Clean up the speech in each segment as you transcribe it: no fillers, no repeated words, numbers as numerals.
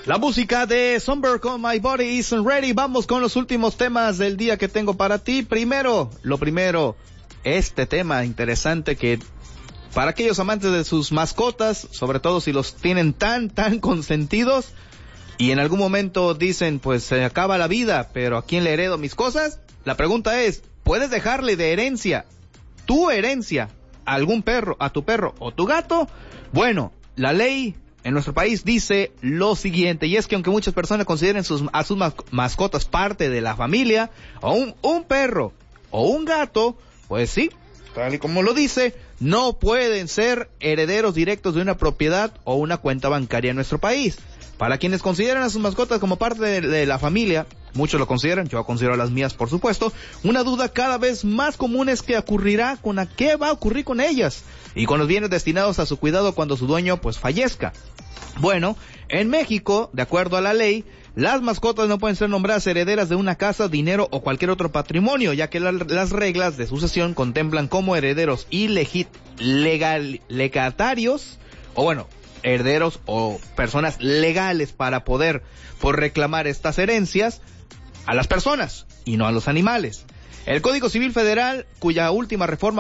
La música de Somber con My Body Isn't Ready. Vamos con los últimos temas del día que tengo para ti. Lo primero, este tema interesante que para aquellos amantes de sus mascotas, sobre todo si los tienen tan consentidos y en algún momento dicen, pues se acaba la vida, pero ¿a quién le heredo mis cosas? La pregunta es, ¿puedes dejarle de herencia, tu herencia, a algún perro, a tu perro o tu gato? Bueno, la ley en nuestro país dice lo siguiente, y es que aunque muchas personas consideren a sus mascotas parte de la familia, o un perro o un gato, pues sí, tal y como lo dice, no pueden ser herederos directos de una propiedad o una cuenta bancaria en nuestro país. Para quienes consideran a sus mascotas como parte de la familia, muchos lo consideran, yo considero a las mías por supuesto, una duda cada vez más común es qué va a ocurrir con ellas y con los bienes destinados a su cuidado cuando su dueño pues fallezca. Bueno, en México, de acuerdo a la ley, las mascotas no pueden ser nombradas herederas de una casa, dinero o cualquier otro patrimonio, ya que las reglas de sucesión contemplan como herederos y legatarios, o bueno, herederos o personas legales para poder reclamar estas herencias a las personas y no a los animales. El Código Civil Federal, cuya última reforma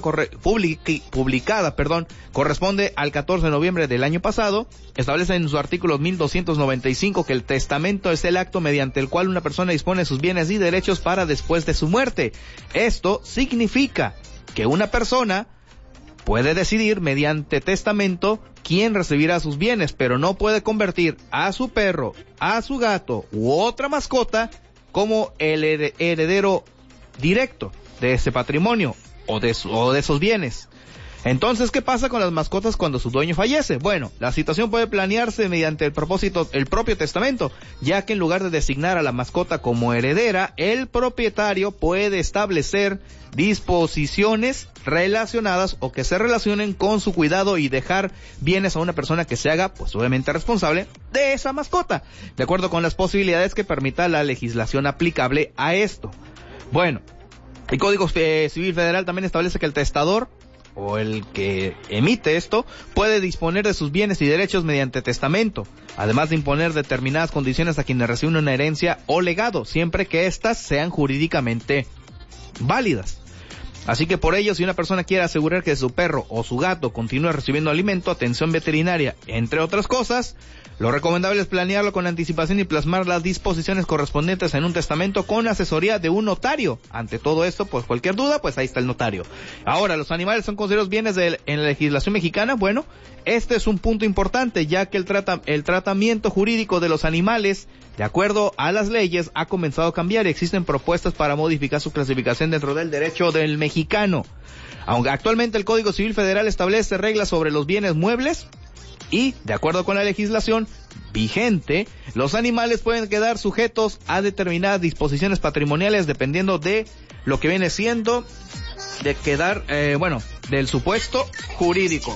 publicada, corresponde al 14 de noviembre del año pasado, establece en su artículo 1295 que el testamento es el acto mediante el cual una persona dispone de sus bienes y derechos para después de su muerte. Esto significa que una persona puede decidir mediante testamento quién recibirá sus bienes, pero no puede convertir a su perro, a su gato u otra mascota como el heredero directo de ese patrimonio o de esos bienes. Entonces, ¿qué pasa con las mascotas cuando su dueño fallece? Bueno, la situación puede planearse mediante el propio testamento, ya que en lugar de designar a la mascota como heredera, el propietario puede establecer disposiciones relacionadas o que se relacionen con su cuidado y dejar bienes a una persona que se haga, pues obviamente responsable de esa mascota, de acuerdo con las posibilidades que permita la legislación aplicable a esto. Bueno, el Código Civil Federal también establece que el testador o el que emite esto puede disponer de sus bienes y derechos mediante testamento, además de imponer determinadas condiciones a quienes reciben una herencia o legado, siempre que éstas sean jurídicamente válidas. Así que por ello, si una persona quiere asegurar que su perro o su gato continúe recibiendo alimento, atención veterinaria, entre otras cosas, lo recomendable es planearlo con anticipación y plasmar las disposiciones correspondientes en un testamento con asesoría de un notario. Ante todo esto, pues cualquier duda, pues ahí está el notario. Ahora, ¿los animales son considerados bienes en la legislación mexicana? Bueno, este es un punto importante, ya que el tratamiento jurídico de los animales, de acuerdo a las leyes, ha comenzado a cambiar y existen propuestas para modificar su clasificación dentro del derecho del mexicano. Aunque actualmente el Código Civil Federal establece reglas sobre los bienes muebles y, de acuerdo con la legislación vigente, los animales pueden quedar sujetos a determinadas disposiciones patrimoniales dependiendo de lo que viene siendo de quedar, del supuesto jurídico.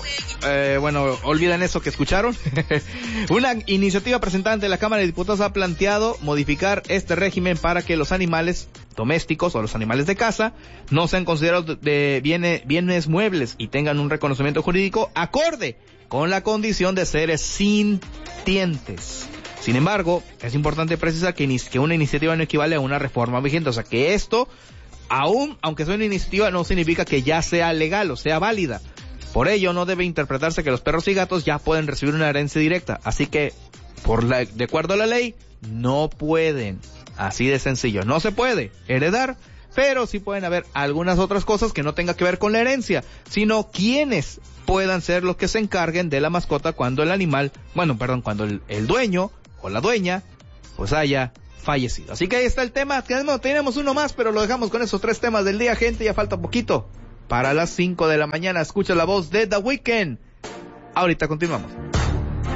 Olviden eso que escucharon. Una iniciativa presentada ante la Cámara de Diputados ha planteado modificar este régimen para que los animales domésticos o los animales de casa no sean considerados de bienes muebles y tengan un reconocimiento jurídico acorde con la condición de seres sintientes. Sin embargo, es importante precisar que una iniciativa no equivale a una reforma vigente, o sea que esto, aunque sea una iniciativa, no significa que ya sea legal o sea válida. Por ello, no debe interpretarse que los perros y gatos ya pueden recibir una herencia directa. Así que, de acuerdo a la ley, no pueden. Así de sencillo. No se puede heredar, pero sí pueden haber algunas otras cosas que no tengan que ver con la herencia, sino quienes puedan ser los que se encarguen de la mascota cuando cuando el dueño o la dueña pues haya fallecido. Así que ahí está el tema. Tenemos uno más, pero lo dejamos con esos 3 temas del día, gente. Ya falta poquito para las 5 de la mañana. Escucha la voz de The Weeknd. Ahorita continuamos.